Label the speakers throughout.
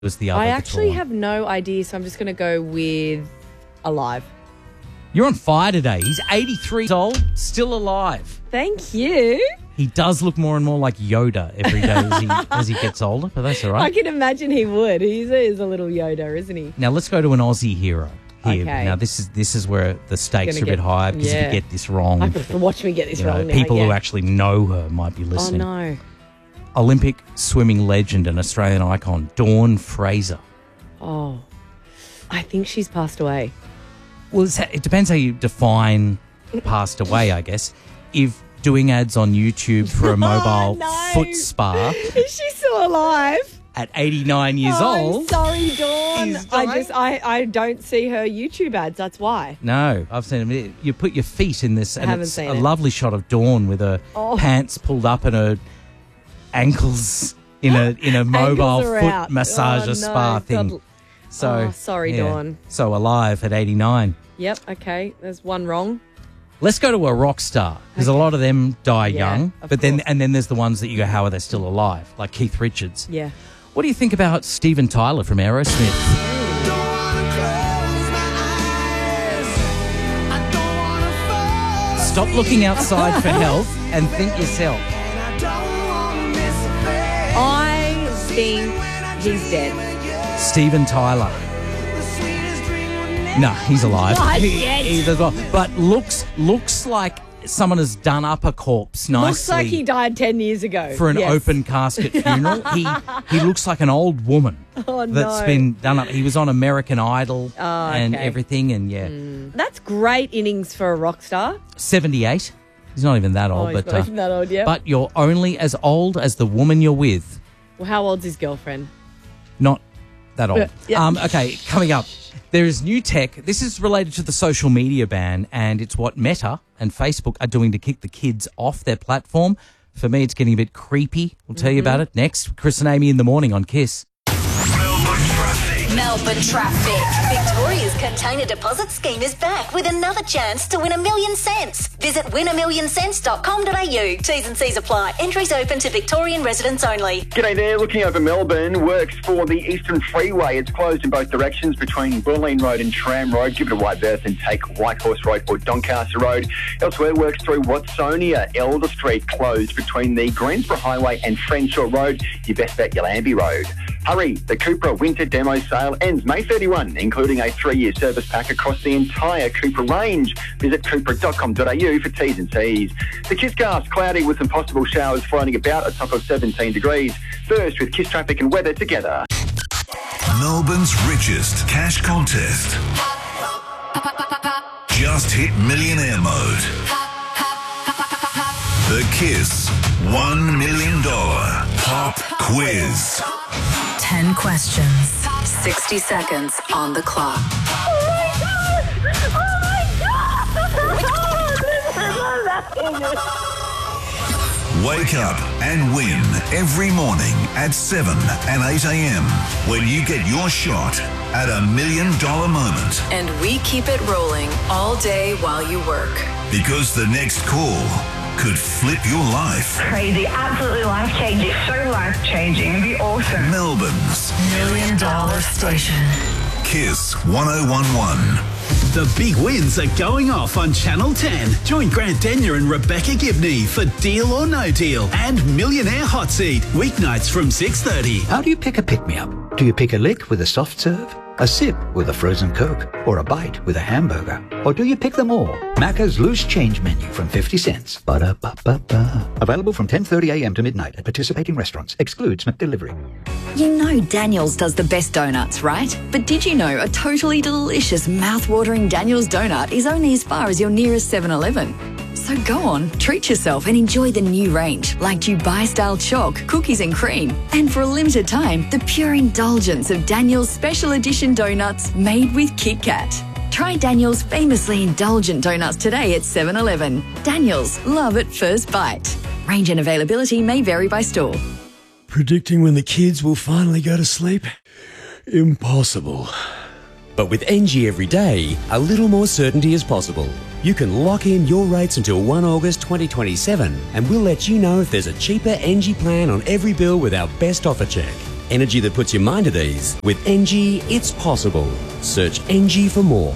Speaker 1: was the other.
Speaker 2: I actually
Speaker 1: guitar.
Speaker 2: have no idea, so I'm just going to go with Alive.
Speaker 1: You're on fire today. He's 83 years old, still alive.
Speaker 2: Thank you.
Speaker 1: He does look more and more like Yoda every day as he gets older, but that's all right.
Speaker 2: I can imagine he would. He's a little Yoda, isn't he?
Speaker 1: Now let's go to an Aussie hero here.
Speaker 2: Okay.
Speaker 1: Now this is where the stakes are a bit high, because if you get this wrong,
Speaker 2: watch me get this wrong now.
Speaker 1: people who actually know her might be listening.
Speaker 2: Oh, no.
Speaker 1: Olympic swimming legend and Australian icon, Dawn Fraser.
Speaker 2: Oh, I think she's passed away.
Speaker 1: Well, it depends how you define passed away, I guess. If doing ads on YouTube for a mobile foot spa
Speaker 2: Is she still alive?
Speaker 1: at 89 years old.
Speaker 2: I'm sorry, Dawn.
Speaker 1: Is dying?
Speaker 2: I don't see her YouTube ads. That's why.
Speaker 1: No, I've seen it. You put your feet in this, and
Speaker 2: haven't
Speaker 1: it's
Speaker 2: seen
Speaker 1: a
Speaker 2: it.
Speaker 1: lovely shot of Dawn with her pants pulled up and her ankles in a mobile
Speaker 2: are
Speaker 1: foot
Speaker 2: out.
Speaker 1: massager spa thing.
Speaker 2: God.
Speaker 1: So
Speaker 2: sorry,
Speaker 1: yeah,
Speaker 2: Dawn.
Speaker 1: So alive at 89.
Speaker 2: Yep. Okay. There's one wrong.
Speaker 1: Let's go to a rock star, because a lot of them die young,
Speaker 2: of
Speaker 1: but then
Speaker 2: course.
Speaker 1: there's the ones that you go, how are they still alive? Like Keith Richards.
Speaker 2: Yeah.
Speaker 1: What do you think about Steven Tyler from Aerosmith? Stop looking outside for help and think yourself.
Speaker 2: I think he's dead.
Speaker 1: Steven Tyler. No, he's alive.
Speaker 2: Not yet.
Speaker 1: He's alive. But looks like someone has done up a corpse nicely.
Speaker 2: Looks like he died 10 years ago.
Speaker 1: For an
Speaker 2: Yes.
Speaker 1: open casket funeral. He looks like an old woman that's been done up. He was on American Idol and
Speaker 2: okay.
Speaker 1: everything, and
Speaker 2: That's great innings for a rock star.
Speaker 1: 78. He's not even that old,
Speaker 2: He's
Speaker 1: but
Speaker 2: not even that old, yeah.
Speaker 1: but you're only as old as the woman you're with.
Speaker 2: Well, how old's his girlfriend?
Speaker 1: Not that old.
Speaker 2: Yeah.
Speaker 1: Okay, coming up. There is new tech. This is related to the social media ban, and it's what Meta and Facebook are doing to kick the kids off their platform. For me, it's getting a bit creepy. We'll tell you about it next. Chris and Amy in the morning on KISS.
Speaker 3: Melbourne Traffic. Victoria's container deposit scheme is back with another chance to win $1 million. Visit winamillionscents.com.au. T's and C's apply. Entries open to Victorian residents only.
Speaker 4: G'day there, looking over Melbourne. Works for the Eastern Freeway. It's closed in both directions between Bulleen Road and Tram Road. Give it a wide berth and take Whitehorse Road or Doncaster Road. Elsewhere, works through Watsonia. Elder Street closed between the Greensborough Highway and Frenshaw Road. You best bet Yallambie Road. Hurry, the Cupra Winter Demo Sale ends May 31, including a 3-year service pack across the entire Cupra range. Visit cupra.com.au for T's and C's. The KISScast, cloudy with some possible showers floating about a top of 17 degrees. First with KISS traffic and weather together.
Speaker 5: Melbourne's richest cash contest. Just hit millionaire mode. The KISS $1 million pop quiz.
Speaker 3: 10 questions. 60 seconds on the clock.
Speaker 5: Wake up and win every morning at 7 and 8 a.m. when you get your shot at $1 million moment.
Speaker 3: And we keep it rolling all day while you work.
Speaker 5: Because the next call could flip your life.
Speaker 6: Crazy, absolutely life-changing, so life-changing. It'd be awesome.
Speaker 5: Melbourne's
Speaker 3: $1 million station.
Speaker 5: KISS 1011.
Speaker 7: The big wins are going off on Channel 10. Join Grant Denyer and Rebecca Gibney for Deal or No Deal and Millionaire Hot Seat, weeknights from 6:30.
Speaker 8: How do you pick a pick-me-up? Do you pick a lick with a soft serve, a sip with a frozen Coke, or a bite with a hamburger? Or do you pick them all? Macca's Loose Change Menu from 50 cents. Ba-da-ba-ba-ba. Available from 10:30 a.m. to midnight at participating restaurants. Excludes McDelivery.
Speaker 9: You know Daniel's does the best donuts, right? But did you know a totally delicious, mouth-watering Daniel's donut is only as far as your nearest 7-Eleven? So go on, treat yourself and enjoy the new range, like Dubai-style chalk, cookies and cream. And for a limited time, the pure indulgence of Daniel's special edition donuts made with Kit Kat. Try Daniel's famously indulgent donuts today at 7-Eleven. Daniel's, love at first bite. Range and availability may vary by store.
Speaker 10: Predicting when the kids will finally go to sleep? Impossible.
Speaker 11: But with NG every day, a little more certainty is possible. You can lock in your rates until 1 August 2027 and we'll let you know if there's a cheaper NG plan on every bill with our best offer check. energy that puts your mind at ease. With NG, it's possible. Search NG for more.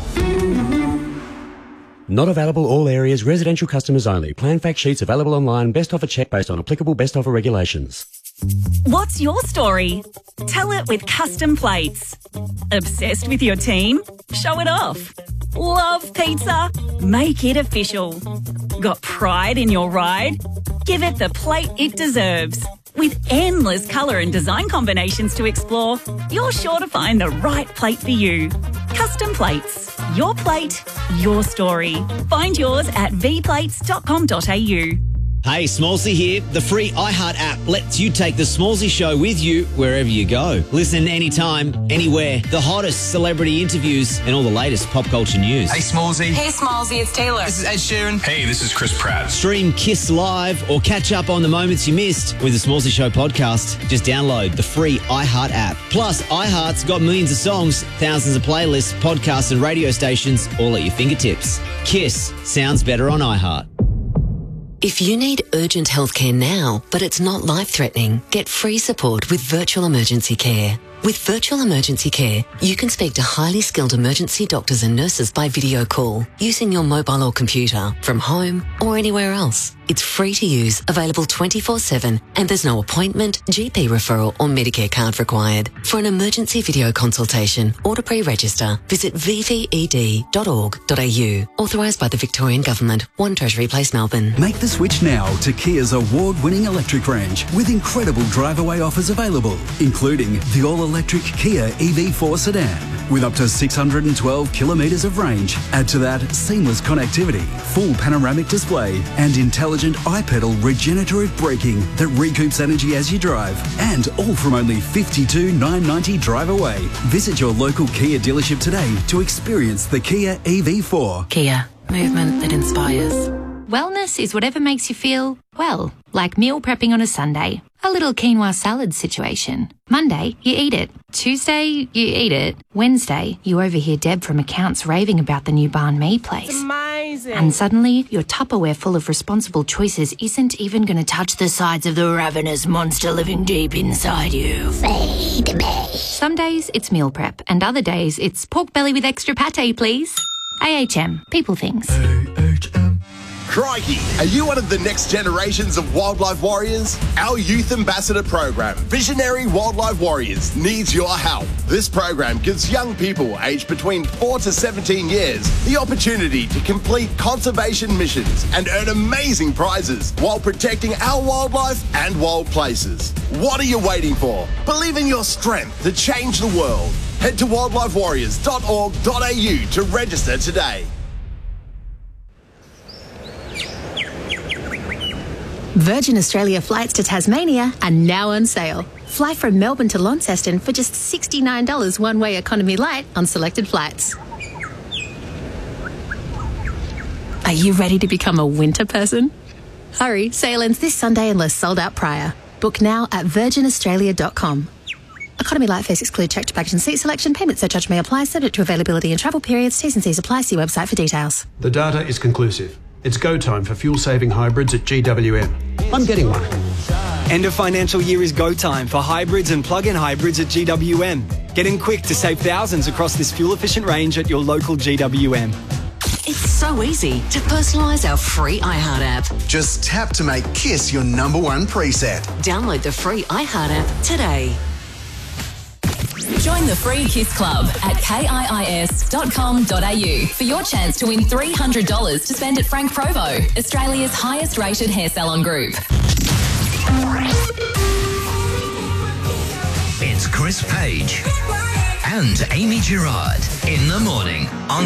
Speaker 11: Not available all areas, residential customers only. Plan fact sheets available online. Best offer check based on applicable best offer regulations.
Speaker 12: What's your story? Tell it with custom plates. Obsessed with your team? Show it off. Love pizza? Make it official. Got pride in your ride? Give it the plate it deserves. With endless colour and design combinations to explore, you're sure to find the right plate for you. Custom plates. Your plate, your story. Find yours at vplates.com.au.
Speaker 13: Hey, Smallsy here. The free iHeart app lets you take the Smallsy Show with you wherever you go. Listen anytime, anywhere. The hottest celebrity interviews and all the latest pop culture news.
Speaker 14: Hey, Smallsy.
Speaker 15: Hey, Smallsy, it's Taylor.
Speaker 14: This is Ed Sheeran. Hey, this is Chris Pratt.
Speaker 13: Stream Kiss Live or catch up on the moments you missed with the Smallsy Show podcast. Just download the free iHeart app. Plus, iHeart's got millions of songs, thousands of playlists, podcasts and radio stations all at your fingertips. Kiss sounds better on iHeart.
Speaker 16: If you need urgent healthcare now, but it's not life-threatening, get free support with Virtual Emergency Care. With Virtual Emergency Care, you can speak to highly skilled emergency doctors and nurses by video call, using your mobile or computer, from home or anywhere else. It's free to use, available 24/7, and there's no appointment, GP referral or Medicare card required. For an emergency video consultation or to pre-register, visit vved.org.au. Authorised by the Victorian Government, 1 Treasury Place, Melbourne.
Speaker 17: Make the switch now to Kia's award-winning electric range with incredible drive-away offers available, including the all-electric Kia EV4 sedan with up to 612 kilometres of range. Add to that seamless connectivity, full panoramic display and intelligent iPedal regenerative braking that recoups energy as you drive, and all from only $52,990 drive away. Visit your local Kia dealership today to experience the Kia EV4.
Speaker 18: Kia, movement that inspires. Wellness is whatever makes you feel well, like meal prepping on a Sunday. A little quinoa salad situation. Monday, you eat it. Tuesday, you eat it. Wednesday, you overhear Deb from accounts raving about the new banh mi place.
Speaker 19: It's amazing.
Speaker 18: And suddenly, your Tupperware full of responsible choices isn't even going to touch the sides of the ravenous monster living deep inside you. Feed me. Some days, it's meal prep, and other days, it's pork belly with extra pate, please. AHM. People things.
Speaker 20: Crikey, are you one of the next generations of wildlife warriors? Our Youth Ambassador program, Visionary Wildlife Warriors, needs your help. This program gives young people aged between 4 to 17 years the opportunity to complete conservation missions and earn amazing prizes while protecting our wildlife and wild places. What are you waiting for? Believe in your strength to change the world. Head to wildlifewarriors.org.au to register today.
Speaker 21: Virgin Australia flights to Tasmania are now on sale. Fly from Melbourne to Launceston for just $69 one-way economy light on selected flights. Are you ready to become a winter person? Hurry, sale ends this Sunday unless sold out prior. Book now at virginaustralia.com. Economy light fares exclude checked baggage and seat selection. Payment surcharge may apply, subject to availability and travel periods. T's and C's apply. See website for details.
Speaker 22: The data is conclusive. It's go time for fuel-saving hybrids at GWM. I'm getting one.
Speaker 23: End of financial year is go time for hybrids and plug-in hybrids at GWM. Get in quick to save thousands across this fuel-efficient range at your local GWM.
Speaker 16: It's so easy to personalise our free iHeart app.
Speaker 24: Just tap to make Kiss your #1 preset.
Speaker 16: Download the free iHeart app today.
Speaker 25: Join the free Kiss Club at kiis.com.au for your chance to win $300 to spend at Frank Provo, Australia's highest rated hair salon group.
Speaker 26: It's Chris Page and Amy Gerard in the morning on